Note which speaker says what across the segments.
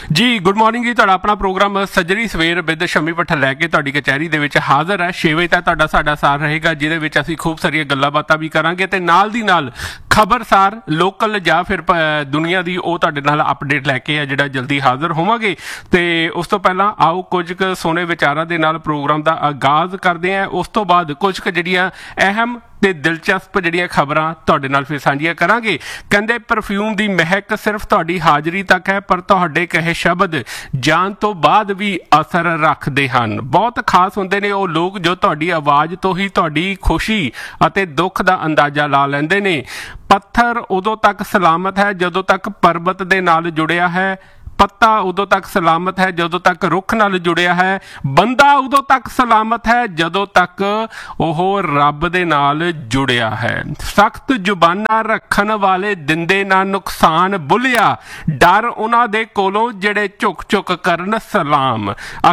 Speaker 1: ਜੀ good morning ਜੀ। ਤੁਹਾਡਾ ਆਪਣਾ ਪ੍ਰੋਗਰਾਮ ਸੱਜਰੀ ਸਵੇਰ ਵਿਦ ਸ਼ਮੀ ਭੱਠਲ ਲੈ ਕੇ ਤੁਹਾਡੀ ਕਚਹਿਰੀ ਦੇ ਵਿੱਚ ਹਾਜ਼ਰ ਹੈ। 6 ਵਜੇ ਤੱਕ ਤੁਹਾਡਾ ਸਾਡਾ ਸਾਥ ਰਹੇਗਾ, ਜਿਹਦੇ ਵਿੱਚ ਅਸੀਂ ਖੂਬ ਸਾਰੀਆਂ ਗੱਲਾਂ ਬਾਤਾਂ ਵੀ ਕਰਾਂਗੇ ਤੇ ਨਾਲ ਦੀ ਨਾਲ ਖਬਰਸਾਰ ਲੋਕਲ ਜਾਂ ਫਿਰ ਦੁਨੀਆ ਦੀ ਉਹ ਤੁਹਾਡੇ ਨਾਲ ਅਪਡੇਟ ਲੈ ਕੇ ਜਿਹੜਾ ਜਲਦੀ ਹਾਜ਼ਰ ਹੋਵਾਂਗੇ। ਤੇ ਉਸ ਤੋਂ ਪਹਿਲਾਂ ਆਓ ਕੁਝ ਕੁ ਸੋਹਣੇ ਵਿਚਾਰਾਂ ਦੇ ਨਾਲ ਪ੍ਰੋਗਰਾਮ ਦਾ ਆਗਾਜ਼ ਕਰਦੇ ਹਾਂ। ਉਸ ਤੋਂ ਬਾਅਦ ਕੁਝ ਕੁ ਜਿਹੜੀਆਂ ਅਹਿਮ ਤੇ ਦਿਲਚਸਪ ਜਿਹੜੀਆਂ ਖਬਰਾਂ ਤੁਹਾਡੇ ਨਾਲ ਫਿਰ ਸਾਂਝੀਆਂ ਕਰਾਂਗੇ। ਕਹਿੰਦੇ ਪਰਫਿਊਮ ਦੀ ਮਹਿਕ ਸਿਰਫ ਤੁਹਾਡੀ ਹਾਜ਼ਰੀ ਤੱਕ ਹੈ, ਪਰ ਤੁਹਾਡੇ ਕਹੇ ਸ਼ਬਦ ਜਾਣ ਤੋਂ ਬਾਅਦ ਵੀ ਅਸਰ ਰੱਖਦੇ ਹਨ। ਬਹੁਤ ਖਾਸ ਹੁੰਦੇ ਨੇ ਉਹ ਲੋਕ ਜੋ ਤੁਹਾਡੀ ਆਵਾਜ਼ ਤੋਂ ਹੀ ਤੁਹਾਡੀ ਖੁਸ਼ੀ ਅਤੇ ਦੁੱਖ ਦਾ ਅੰਦਾਜ਼ਾ ਲਾ ਲੈਂਦੇ ਨੇ। ਪੱਥਰ ਉਦੋਂ ਤੱਕ ਸਲਾਮਤ ਹੈ ਜਦੋਂ ਤੱਕ ਪਰਬਤ ਦੇ ਨਾਲ ਜੁੜਿਆ ਹੈ, ਪੱਤਾ ਉਦੋਂ ਤੱਕ ਸਲਾਮਤ ਹੈ ਜਦੋਂ ਤੱਕ ਰੁੱਖ ਨਾਲ ਜੁੜਿਆ ਹੈ, ਬੰਦਾ ਉਦੋਂ ਤੱਕ ਸਲਾਮਤ ਹੈ ਜਦੋਂ ਤੱਕ ਉਹ ਰੱਬ ਦੇ ਨਾਲ ਜੁੜਿਆ ਹੈ। ਸਖਤ ਜ਼ੁਬਾਨਾਂ ਰੱਖਣ ਵਾਲੇ ਦਿੰਦੇ ਨਾ ਨੁਕਸਾਨ ਬੁੱਲਿਆ, ਡਰ ਉਹਨਾਂ ਦੇ ਕੋਲੋਂ ਜਿਹੜੇ ਝੁਕ ਕਰਨ ਸਲਾਮ।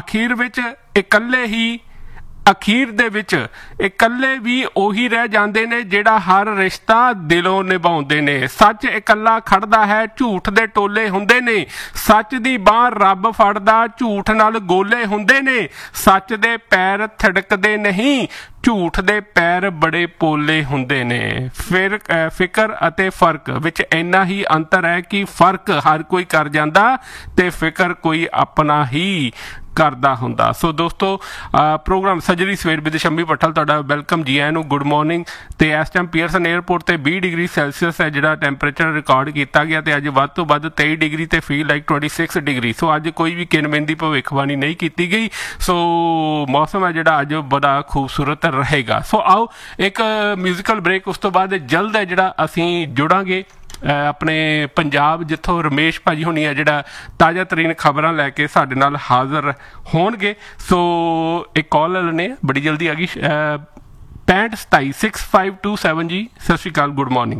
Speaker 1: ਅਖੀਰ ਦੇ ਵਿੱਚ ਇਕੱਲੇ ਵੀ ਉਹੀ ਰਹਿ ਜਾਂਦੇ ਨੇ ਜਿਹੜਾ ਹਰ ਰਿਸ਼ਤਾ ਦਿਲੋਂ ਨਿਭਾਉਂਦੇ ਨੇ। ਸੱਚ ਇਕੱਲਾ ਖੜਦਾ ਹੈ, ਝੂਠ ਦੇ ਟੋਲੇ ਹੁੰਦੇ ਨੇ। ਸੱਚ ਦੀ ਬਾਂਹ ਰੱਬ ਫੜਦਾ, ਝੂਠ ਨਾਲ ਗੋਲੇ ਹੁੰਦੇ ਨੇ। ਸੱਚ ਦੇ ਪੈਰ ਥਿੜਕਦੇ ਨਹੀਂ, ਝੂਠ ਦੇ ਪੈਰ ਬੜੇ ਪੋਲੇ ਹੁੰਦੇ ਨੇ। ਫਿਰ ਫਿਕਰ ਅਤੇ ਫਰਕ ਵਿੱਚ ਇੰਨਾ ਹੀ ਅੰਤਰ ਹੈ ਕਿ ਫਰਕ ਹਰ ਕੋਈ ਕਰ ਜਾਂਦਾ ਤੇ ਫਿਕਰ ਕੋਈ ਆਪਣਾ ਹੀ ਕਰਦਾ ਹੁੰਦਾ। ਸੋ ਦੋਸਤੋ, ਪ੍ਰੋਗਰਾਮ ਸੱਜਰੀ ਸਵੇਰ ਵਿਦ ਸ਼ਮੀ ਭੱਠਲ ਤੁਹਾਡਾ ਵੈਲਕਮ ਜੀ ਆਇਆਂ ਨੂੰ, ਗੁੱਡ ਮਾਰਨਿੰਗ। ਤੇ ਇਸ ਟਾਈਮ ਪੀਅਰਸਨ ਏਅਰਪੋਰਟ ਤੇ 20 ਡਿਗਰੀ ਸੈਲਸੀਅਸ ਹੈ ਜਿਹੜਾ ਟੈਂਪਰੇਚਰ ਰਿਕਾਰਡ ਕੀਤਾ ਗਿਆ ਤੇ ਅੱਜ ਵੱਧ ਤੋਂ ਵੱਧ 23 ਡਿਗਰੀ ਤੇ ਫੀਲ ਲਾਈਕ 26 ਡਿਗਰੀ। ਸੋ ਅੱਜ ਕੋਈ ਵੀ ਕਿਨਮਿਨ ਦੀ ਭਵਿੱਖਬਾਣੀ ਨਹੀਂ ਕੀਤੀ ਗਈ। ਸੋ ਮੌਸਮ ਹੈ ਜਿਹੜਾ ਅੱਜ ਬੜਾ ਖੂਬਸੂਰਤ ਰਹੇਗਾ। ਸੋ ਆਓ ਇੱਕ ਮਿਊਜ਼ੀਕਲ ਬ੍ਰੇਕ, ਉਸ ਤੋਂ ਬਾਅਦ ਜਲਦ ਹੈ ਜਿਹੜਾ ਅਸੀਂ ਜੁੜਾਂਗੇ ਆਪਣੇ ਪੰਜਾਬ, ਜਿੱਥੋਂ ਰਮੇਸ਼ ਭਾਜੀ ਹੁਣੀ ਹੈ ਜਿਹੜਾ ਤਾਜ਼ਾ ਤਰੀਨ ਖਬਰਾਂ ਲੈ ਕੇ ਸਾਡੇ ਨਾਲ ਹਾਜ਼ਰ ਹੋਣਗੇ। ਸੋ ਇੱਕ ਕਾਲ ਲੈਣੇ ਬੜੀ ਜਲਦੀ ਆ ਗਈ, 6527 6527 ਜੀ। ਸਤਿ ਸ਼੍ਰੀ ਅਕਾਲ, ਗੁੱਡ ਮਾਰਨਿੰਗ।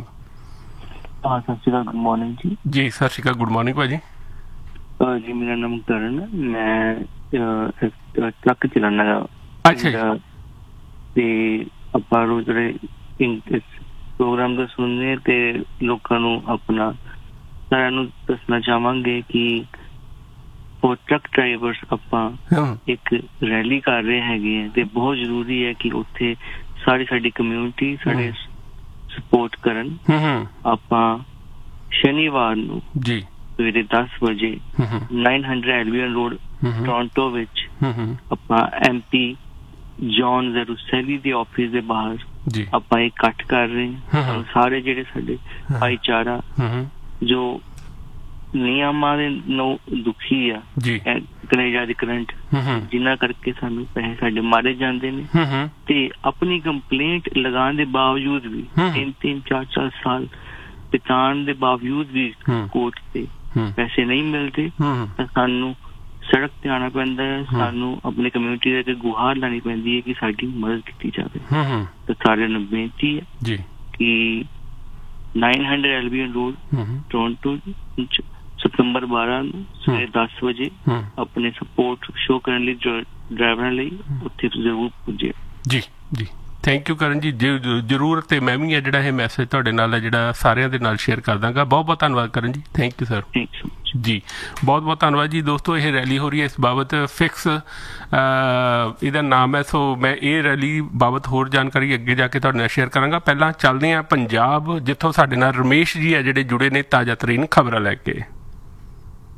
Speaker 2: ਸਤਿ ਸ਼੍ਰੀ ਅਕਾਲ, ਗੁੱਡ ਮਾਰਨਿੰਗ ਜੀ।
Speaker 1: ਜੀ ਸਤਿ ਸ਼੍ਰੀ ਅਕਾਲ, ਗੁੱਡ ਮਾਰਨਿੰਗ ਭਾਜੀ।
Speaker 2: ਜੀ ਮੇਰਾ ਨਾਮ ਕਰਨ ਹੈ, ਮੈਂ ਟਰੱਕ ਚਲਾਉਣਾ।
Speaker 1: ਅੱਛਾ ਜੀ।
Speaker 2: ਤੇ ਆਪਾਂ ਰੋਜ਼ ਪ੍ਰੋਗਰਾਮ ਦਾ ਸੁਣਦੇ ਤੇ ਲੋਕਾਂ ਨੂੰ ਆਪਣਾ ਸਾਰਿਆਂ ਨੂੰ ਦੱਸਣਾ ਚਾਹਾਂਗੇ ਕਿ ਉਹ ਟਰੱਕ ਡਰਾਈਵਰਸ ਆਪਾਂ ਇੱਕ ਰੈਲੀ ਕਰ ਰਹੇ ਹੈਗੇ ਆ ਤੇ ਬਹੁਤ ਜ਼ਰੂਰੀ ਹੈ ਕਿ ਉੱਥੇ ਸਾਡੀ ਕਮਿਊਨਿਟੀ ਸਾਡੇ ਸਪੋਰਟ ਕਰਨ। ਆਪਾਂ ਸ਼ਨੀਵਾਰ ਨੂੰ ਜੀ ਸਵੇਰੇ 10 ਵਜੇ 900 ਐਲਬੀਅਨ ਰੋਡ ਟੋਰਾਂਟੋ ਵਿੱਚ ਆਪਾਂ MP ਜੌਨ ਜ਼ਰੂਸੈਲੀ ਦੇ ਆਫਿਸ ਦੇ ਬਾਹਰ ਆਪਾਂ ਇਹ ਇਕੱਠ ਕਰ ਰਹੇ ਹਾਂ। ਸਾਰੇ ਜਿਹੜੇ ਸਾਡੇ ਭਾਈਚਾਰਾ ਜੋ ਨਿਯਮਾਂ ਦੇ ਦੁਖੀ ਆ, ਕਨੇਡਾ ਦੇ ਕਰੰਟ ਜਿਨ੍ਹਾਂ ਕਰਕੇ ਸਾਨੂੰ ਪੈਸੇ ਸਾਡੇ ਮਾਰੇ ਜਾਂਦੇ ਨੇ ਤੇ ਆਪਣੀ ਕੰਪਲੇਂਟ ਲਗਾਉਣ ਦੇ ਬਾਵਜੂਦ ਵੀ 3-3 4-4 ਸਾਲ ਬਿਤਾਉਣ ਦੇ ਬਾਵਜੂਦ ਵੀ ਕੋਰਟ ਤੇ ਪੈਸੇ ਨਹੀਂ ਮਿਲਦੇ ਤਾਂ ਸਾਨੂੰ ਸੜਕ ਤੇ ਆਉਣਾ ਪੈਂਦਾ ਹੈ। ਸਾਨੂੰ ਆਪਣੀ ਕਮਿਊਨਿਟੀ ਦੇ ਅੱਗੇ ਗੁਹਾਰ ਲਾਣੀ ਪੈਂਦੀ ਹੈ ਕਿ ਸਾਡੀ ਮਦਦ ਕੀਤੀ ਜਾਵੇ। ਤਾਂ ਸਾਰਿਆਂ ਨੂੰ ਬੇਨਤੀ ਹੈ ਕਿ 900 ਐਲਬੀਅਨ ਰੋਡ ਟੋਰਾਂਟੋ ਸਤੰਬਰ 12 ਨੂੰ ਸਵੇਰੇ 10 ਵਜੇ ਆਪਣੇ ਸਪੋਰਟ ਸ਼ੋ ਕਰਨ ਲਈ ਡਰਾਈਵਰਾਂ ਲਈ ਉੱਥੇ ਜ਼ਰੂਰ ਪੁੱਜੇ। ਜੀ
Speaker 1: ਜੀ ਥੈਂਕ ਯੂ ਕਰਨ ਜੀ, ਜ਼ਰੂਰ। ਤੇ ਮੈਂ ਵੀ ਜਿਹੜਾ ਇਹ ਮੈਸੇਜ ਤੁਹਾਡੇ ਨਾਲ ਹੈ ਜਿਹੜਾ ਸਾਰਿਆਂ ਦੇ ਨਾਲ ਸ਼ੇਅਰ ਕਰ ਦਾਂਗਾ। ਬਹੁਤ ਬਹੁਤ ਧੰਨਵਾਦ ਕਰਨ ਜੀ, ਥੈਂਕ ਯੂ ਸਰ। ਜੀ ਬਹੁਤ ਬਹੁਤ ਧੰਨਵਾਦ ਜੀ। ਦੋਸਤੋ, ਇਹ ਰੈਲੀ ਹੋ ਰਹੀ ਹੈ, ਇਸ ਬਾਬਤ ਫਿਕਸ ਇਹਦਾ ਨਾਮ ਹੈ। ਸੋ ਮੈਂ ਇਹ ਰੈਲੀ ਬਾਬਤ ਹੋਰ ਜਾਣਕਾਰੀ ਅੱਗੇ ਜਾ ਕੇ ਤੁਹਾਡੇ ਨਾਲ ਸ਼ੇਅਰ ਕਰਾਂਗਾ। ਪਹਿਲਾਂ ਚੱਲਦੇ ਹਾਂ ਪੰਜਾਬ, ਜਿੱਥੋਂ ਸਾਡੇ ਨਾਲ ਰਮੇਸ਼ ਜੀ ਹੈ ਜਿਹੜੇ ਜੁੜੇ ਨੇ ਤਾਜ਼ਾ ਤਰੀਨ ਖਬਰਾਂ ਲੈ ਕੇ।